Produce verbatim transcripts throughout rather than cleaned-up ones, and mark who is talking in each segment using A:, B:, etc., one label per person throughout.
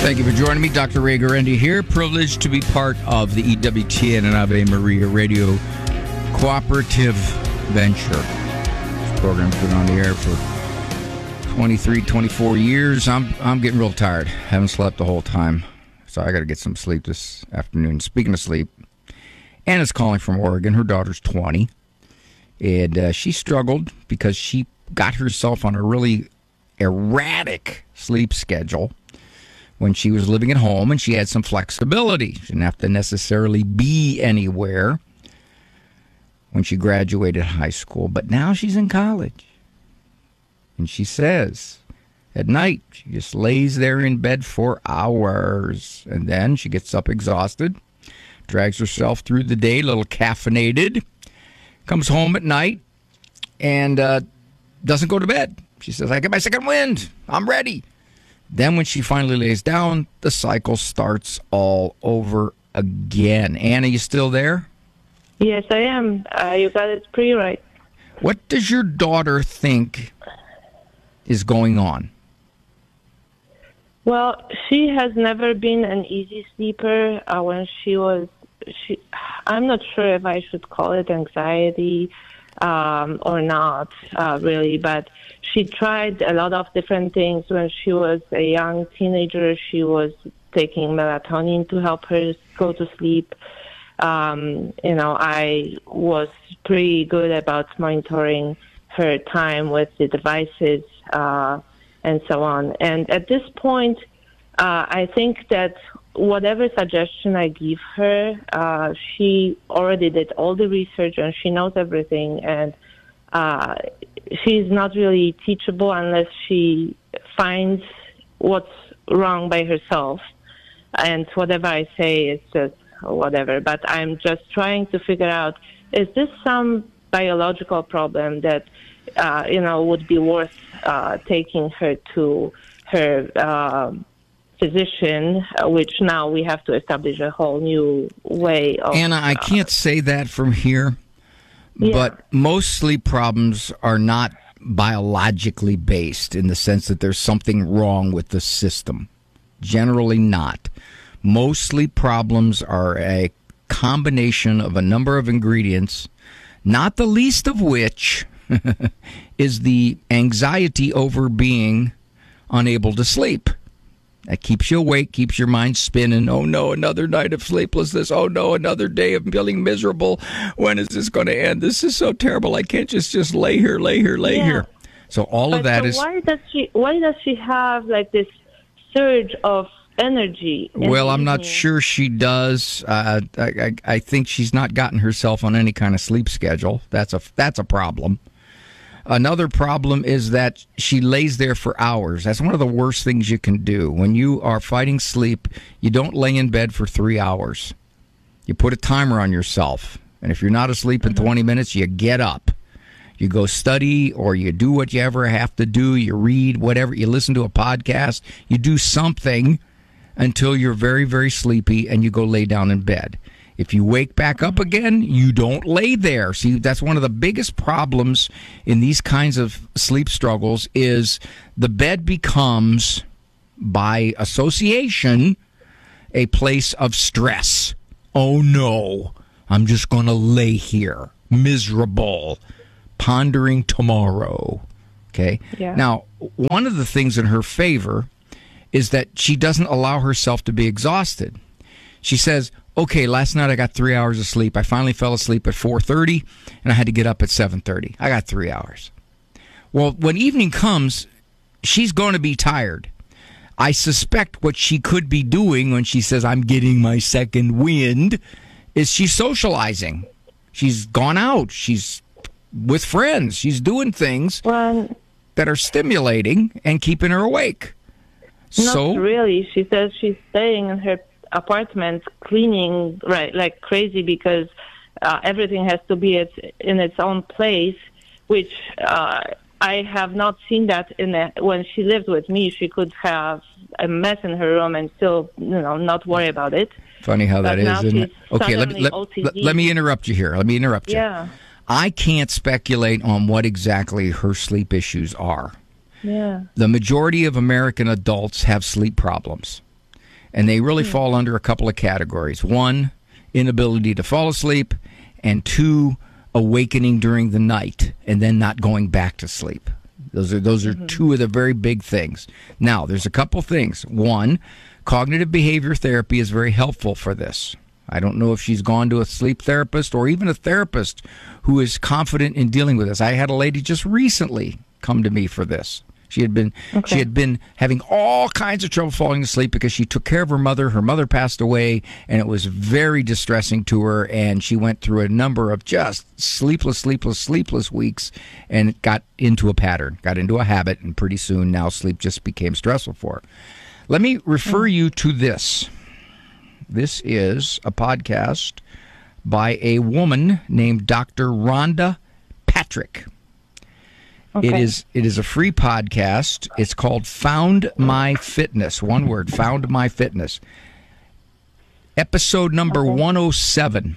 A: Thank you for joining me. Doctor Ray Guarendi here. Privileged to be part of the E W T N and Ave Maria Radio Cooperative Venture. This program's been on the air for twenty-three, twenty-four years. I'm I'm getting real tired. Haven't slept the whole time. So I got to get some sleep this afternoon. Speaking of sleep, Anna's calling from Oregon. Her daughter's twenty. And uh, she struggled because she got herself on a really erratic sleep schedule when she was living at home, and she had some flexibility. She didn't have to necessarily be anywhere when she graduated high school. But now she's in college. And she says at night she just lays there in bed for hours. And then she gets up exhausted, drags herself through the day, a little caffeinated, comes home at night, and uh, doesn't go to bed. She says, I get my second wind. I'm ready. Then when she finally lays down, the cycle starts all over again. Anna, you still there?
B: Yes, I am. Uh, you got it pretty right.
A: What does your daughter think is going on?
B: Well, she has never been an easy sleeper. Uh, when she was, she, I'm not sure if I should call it anxiety um, or not, uh, really, but she tried a lot of different things. When she was a young teenager, she was taking melatonin to help her go to sleep. Um, you know, I was pretty good about monitoring her time with the devices uh, and so on. And at this point, uh, I think that whatever suggestion I give her, uh, she already did all the research and she knows everything. And uh, she's not really teachable unless she finds what's wrong by herself. And whatever I say is just whatever. But I'm just trying to figure out, is this some biological problem that, uh, you know, would be worth uh, taking her to her uh, physician, uh, which now we have to establish a whole new way of...
A: Anna, I can't say that from here,
B: yeah.
A: but most sleep problems are not biologically based in the sense that there's something wrong with the system. Generally not. Most sleep problems are a combination of a number of ingredients, not the least of which is the anxiety over being unable to sleep. That keeps you awake, keeps your mind spinning. Oh, no, another night of sleeplessness. Oh, no, another day of feeling miserable. When is this going to end? This is so terrible. I can't just, just lay here, lay here, lay
B: yeah.
A: here. So all
B: but
A: of that
B: so
A: is...
B: Why does she, why does she have, like, this surge of energy?
A: Well, I'm not sure she does. Uh, I, I, I think she's not gotten herself on any kind of sleep schedule. That's a, that's a problem. Another problem is that she lays there for hours. That's one of the worst things you can do. When you are fighting sleep, you don't lay in bed for three hours. You put a timer on yourself. And if you're not asleep in twenty minutes, you get up. You go study or you do what you ever have to do. You read, whatever. You listen to a podcast. You do something until you're very, very sleepy and you go lay down in bed. If you wake back up again, you don't lay there. See, that's one of the biggest problems in these kinds of sleep struggles is the bed becomes, by association, a place of stress. Oh, no, I'm just going to lay here, miserable, pondering tomorrow. Okay?
B: Yeah.
A: Now, one of the things in her favor is that she doesn't allow herself to be exhausted. She says, okay, last night I got three hours of sleep. I finally fell asleep at four thirty, and I had to get up at seven thirty. I got three hours. Well, when evening comes, she's going to be tired. I suspect what she could be doing when she says, I'm getting my second wind, is she's socializing. She's gone out. She's with friends. She's doing things
B: well,
A: that are stimulating and keeping her awake.
B: Not
A: so,
B: really. She says she's staying in her apartment cleaning right like crazy because uh, everything has to be at, in its own place, which uh, I have not seen that in a, when she lived with me. She could have a mess in her room and still, you know, not worry about it.
A: Funny how that
B: but
A: is,
B: now
A: isn't it?
B: she's
A: Okay, let, let, let, let me interrupt you here. Let me interrupt you.
B: Yeah.
A: I can't speculate on what exactly her sleep issues are.
B: Yeah.
A: The majority of American adults have sleep problems. And they really fall under a couple of categories. One, inability to fall asleep, and two, awakening during the night and then not going back to sleep. Those are those are mm-hmm. two of the very big things. Now, there's a couple things. One, cognitive behavior therapy is very helpful for this. I don't know if she's gone to a sleep therapist or even a therapist who is confident in dealing with this. I had a lady just recently come to me for this. She had been okay. she had been having all kinds of trouble falling asleep because she took care of her mother. Her mother passed away, and it was very distressing to her, and she went through a number of just sleepless, sleepless, sleepless weeks and got into a pattern, got into a habit, and pretty soon now sleep just became stressful for her. Let me refer you to this. This is a podcast by a woman named Doctor Rhonda Patrick. Okay. It is it is a free podcast. It's called Found My Fitness. One word, Found My Fitness. Episode number okay. one oh seven.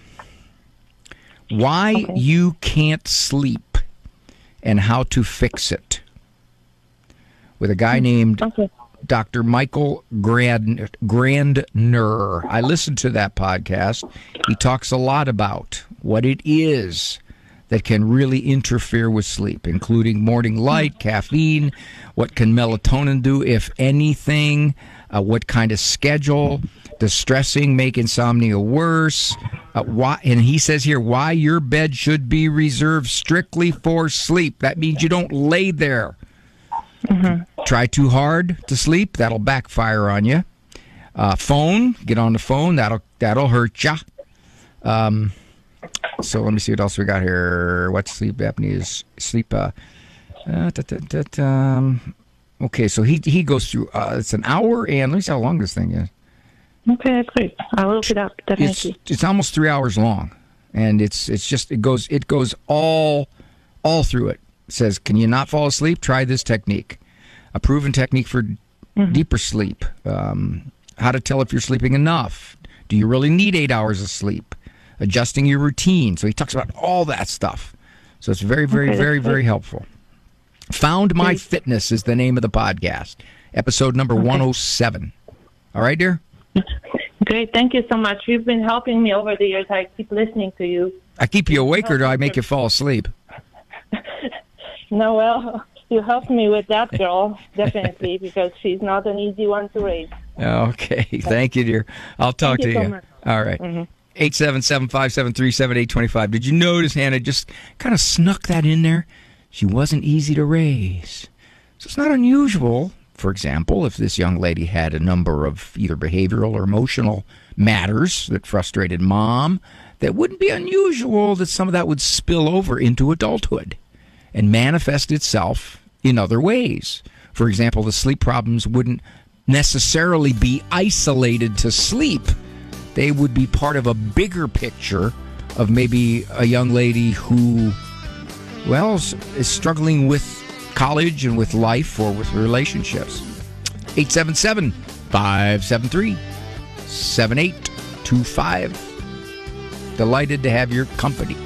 A: Why okay. you can't sleep and how to fix it. With a guy named okay. Doctor Michael Grand, Grandner. I listened to that podcast. He talks a lot about what it is that can really interfere with sleep, including morning light, caffeine, what can melatonin do, if anything, uh, what kind of schedule, does stressing make insomnia worse, uh, why, and he says here, why your bed should be reserved strictly for sleep. That means you don't lay there. Mm-hmm. Try too hard to sleep, that'll backfire on you. Uh, phone, get on the phone, that'll, that'll hurt you. Um... So let me see what else we got here. What sleep apnea is? Sleep. Uh, uh, da, da, da, da, um, okay, so he he goes through. Uh, it's an hour and let me see how long this thing is.
B: Okay, that's great. I'll look it up. Definitely.
A: It's, it's almost three hours long, and it's it's just it goes it goes all all through it. It says, can you not fall asleep? Try this technique. A proven technique for mm-hmm. deeper sleep. Um, how to tell if you're sleeping enough. Do you really need eight hours of sleep? Adjusting your routine. So he talks about all that stuff. So it's very, very, okay, very, very helpful. Found My Great. Fitness is the name of the podcast. Episode number okay. one oh seven. All right, dear?
B: Great. Thank you so much. You've been helping me over the years. I keep listening to you.
A: I keep you awake, or do I make you fall asleep?
B: No, well, you helped me with that girl, definitely, because she's not an easy one to raise.
A: Okay. Thank you, dear. I'll talk
B: Thank
A: to
B: you.
A: you.
B: So
A: all right.
B: Mm-hmm.
A: eight seven seven, five seven three, seven eight two five. Did you notice Hannah just kind of snuck that in there? She wasn't easy to raise. So it's not unusual, for example, if this young lady had a number of either behavioral or emotional matters that frustrated mom, that wouldn't be unusual that some of that would spill over into adulthood and manifest itself in other ways. For example, the sleep problems wouldn't necessarily be isolated to sleep. They would be part of a bigger picture of maybe a young lady who, well, is struggling with college and with life or with relationships. eight seven seven, five seven three, seven eight two five. Delighted to have your company.